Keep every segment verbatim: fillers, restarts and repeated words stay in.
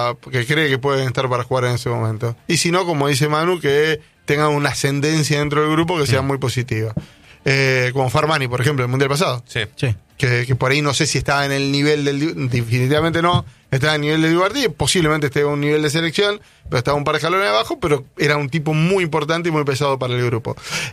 para que cree que pueden estar para jugar en ese momento. Y si no, como dice Manu, que tengan una ascendencia dentro del grupo que sea mm. muy positiva. Eh, como Farmani, por ejemplo, el Mundial pasado. Sí. sí. Que, que por ahí no sé si estaba en el nivel del... Definitivamente no, estaba en el nivel de Duarte, posiblemente esté en un nivel de selección, pero estaba un par de escalones abajo, pero era un tipo muy importante y muy pesado para el grupo.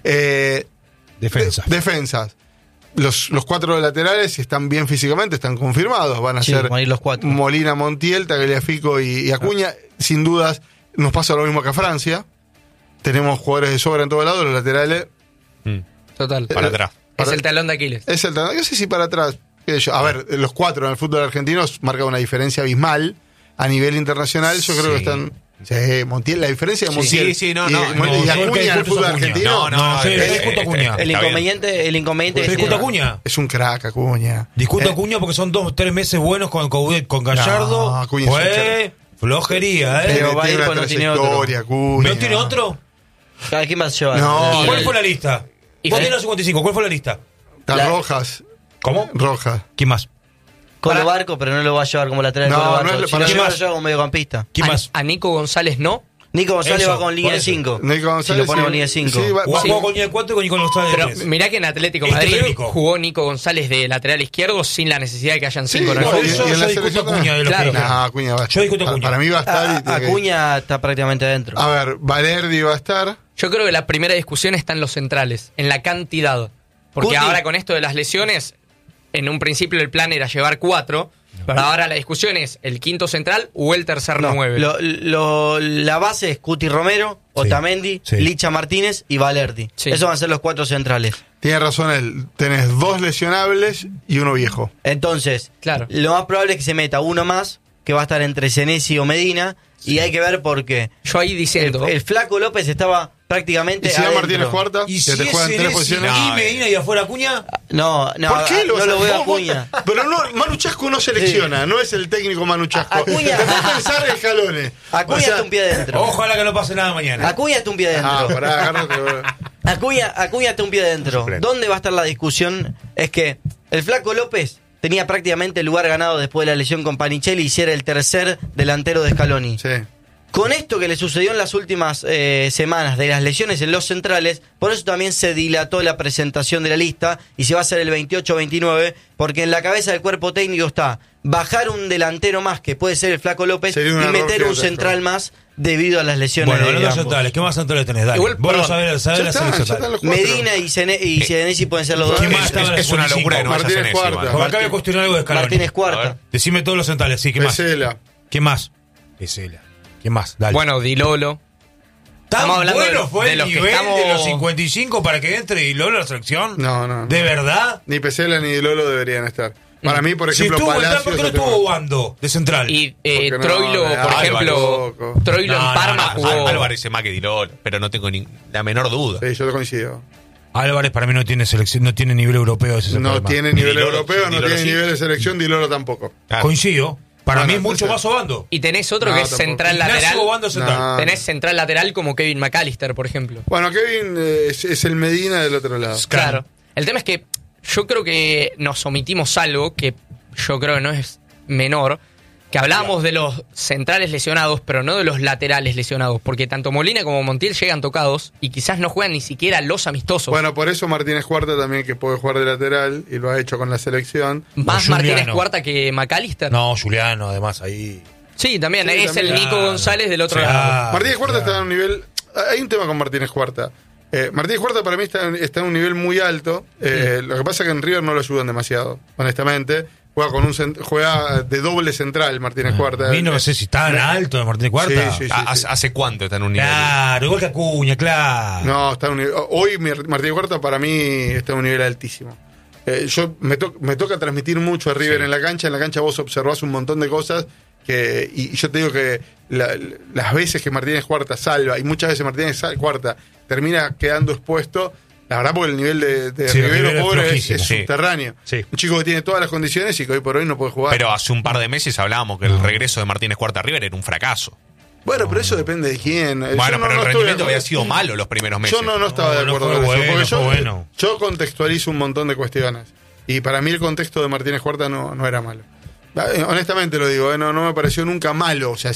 Eh, defensas. De, defensas. Los, los cuatro laterales están bien físicamente, están confirmados. Van a sí, ser los cuatro. Molina, Montiel, Tagliafico y, y Acuña. Ah. Sin dudas, nos pasa lo mismo que a Francia. Tenemos jugadores de sobra en todos lados, los laterales... Mm. Total. Para eh, atrás. Para, es el talón de Aquiles. Es el talón. No sé si para atrás. A ver, los cuatro en el fútbol argentino marca una diferencia abismal. A nivel internacional, yo creo sí. que están. Sí, Montiel, la diferencia de Montiel. Sí, sí, no, y, no. Y, no, y Acuña en el fútbol argentino. No, no, no. Sí, el, discuto Acuña. El inconveniente, el inconveniente es. ¿Discuto Acuña? Es un crack, Acuña. Discuto eh, Acuña porque son dos, tres meses buenos con, con, con Gallardo. No, Acuña pues, flojería, ¿eh? Pero va a ir cuando tiene otro. Acuña. ¿No tiene otro? ¿Quién más lleva? No. ¿Cuál fue la lista? Vos tenés los cincuenta y cinco, ¿cuál fue la lista? Las la... Rojas. ¿Cómo? Rojas. ¿Quién más? Colo Barco, pero no lo va a llevar como lateral. No, Colo Barco. no es, si para lo lleva, más? lo lleva como mediocampista. ¿Quién más? A, a Nico González no. Nico González eso, va con línea de cinco. Nico González si lo pone sí, con línea de cinco. Sí, va, jugó sí. con línea de cuatro y con Nico González de Pero tres. mirá que en Atlético Este Madrid técnico. jugó Nico González de lateral izquierdo sin la necesidad de que hayan cinco. Sí, ¿no? no, yo, yo, yo discuto Acuña de los claro. que no, Acuña va a estar. Yo discuto Acuña. Para, para mí va a estar. A, y Acuña que... está prácticamente adentro. A ver, Valerdi va a estar. Yo creo que la primera discusión está en los centrales, en la cantidad. Porque Cuti. ahora con esto de las lesiones, en un principio el plan era llevar cuatro, pero ahora la discusión es el quinto central o el tercer no, nueve. Lo, lo, la base es Cuti Romero, sí, Otamendi, sí. Licha Martínez y Valerdi. Sí. Esos van a ser los cuatro centrales. Tiene razón él. Tenés dos lesionables y uno viejo. Entonces, claro. lo más probable es que se meta uno más, que va a estar entre Senesi o Medina, sí. y hay que ver por qué. Yo ahí diciendo... El, el Flaco López estaba prácticamente ¿Y si va Martínez Cuarta? ¿Y que si te juegan tres posiciones? ¿Y Medina y afuera Acuña? No, no, ¿Por qué lo no lo veo a ¿Cómo? Acuña. Pero no, Manu Chasco no selecciona, sí. no es el técnico Manu Chasco. Acuña. Te vas a pensar en escalones. Acuña o sea, está un pie adentro. Ojalá que no pase nada mañana. Acuña está un pie adentro. Ah, pará, agárrate. Acuña, Acuña está un pie adentro. ¿Dónde va a estar la discusión? Es que el Flaco López tenía prácticamente el lugar ganado después de la lesión con Panichelli y era el tercer delantero de Scaloni. Sí. Con esto que le sucedió en las últimas eh, semanas de las lesiones en los centrales, por eso también se dilató la presentación de la lista y se va a hacer el veintiocho veintinueve, porque en la cabeza del cuerpo técnico está bajar un delantero más, que puede ser el Flaco López, y meter un central más debido a las lesiones. Bueno, de los centrales, ¿qué más centrales tenés? Dale. Igual, vos lo sabés, sabés la está, selección. Medina y, Sene, y Senesi pueden ser los dos. ¿Quién más estaba en es, es una locura, no Martínez Senesi, Cuarta. igual. Porque acá voy a cuestionar algo de Scaloni. Martínez Cuarta. Decime todos los centrales, sí, ¿qué más? Pesela. ¿Qué más? Pesela. ¿Qué más? Dale. Bueno, Di Lolo. ¿Tan bueno de, fue de el los nivel estamos... de los cincuenta y cinco para que entre Di Lolo a la selección? No, no, no. ¿De verdad? Ni Pesela ni Di Lolo deberían estar. Para mí, por ejemplo, si estuvo, Palacios... ¿por qué no estuvo Wando de central? Y eh, no, Troilo, no, por no, ejemplo, Álvaro, Troilo No, en no, Parma no, jugó... Álvarez es más que Di Lolo, pero no tengo ni la menor duda. Sí, yo lo coincido. Álvarez para mí no tiene selección, no tiene nivel europeo. Ese No problema. tiene nivel Di Lolo, europeo, sí, no Di Lolo tiene sí. nivel de selección, Di Lolo tampoco. Claro. Coincido. Para No, mí no, es mucho entonces- más Obando. Y tenés otro No, que es tampoco. central lateral. Ignacio Obando central. No. Tenés central lateral como Kevin McAllister, por ejemplo. Bueno, Kevin eh, es, es el Medina del otro lado. Claro. El tema es que yo creo que nos omitimos algo que yo creo que no es menor, que hablábamos de los centrales lesionados, pero no de los laterales lesionados, porque tanto Molina como Montiel llegan tocados y quizás no juegan ni siquiera los amistosos. Bueno, por eso Martínez Cuarta también, que puede jugar de lateral y lo ha hecho con la selección. Más O Martínez Juliano. Cuarta que McAllister. No, Juliano, además ahí. Sí, también. Sí, es también. el Nico Claro. González del otro Claro. lado. Martínez Cuarta claro. está en un nivel... Hay un tema con Martínez Cuarta. Eh, Martínez Cuarta para mí está, en- está en un nivel muy alto. Eh, Lo que pasa es que en River no lo ayudan demasiado, honestamente. Juega con un cent- juega de doble central Martínez Cuarta. A mí no sé si está tan alto de Martínez Cuarta. Sí, sí, sí. ¿Hace, ¿Hace cuánto está en un nivel? Claro, igual que Acuña, claro. No, está en un nivel- hoy mi- Martínez Cuarta para mí está en un nivel altísimo. Eh, yo me, to- me toca transmitir mucho a River Sí. en la cancha. En la cancha vos observás un montón de cosas que, y, y yo te digo que la- las veces que Martínez Cuarta salva y muchas veces Martínez Sal- Cuarta termina quedando expuesto, la verdad porque el nivel de, de Sí, el Rivero nivel es pobre es, flojísimo. es Sí. subterráneo. Sí. Un chico que tiene todas las condiciones y que hoy por hoy no puede jugar. Pero hace un par de meses hablábamos que el regreso de Martínez Cuarta a River era un fracaso. bueno, pero eso depende de quién. Yo Bueno, no- pero no el estoy rendimiento de había acuerdo. sido malo los primeros meses. Yo no, no estaba No, de no acuerdo fue con eso. bueno, Porque yo, fue bueno. yo contextualizo un montón de cuestiones. Y para mí el contexto de Martínez Cuarta no, no era malo. Eh, Honestamente lo digo, eh, no, no me pareció nunca malo. O sea,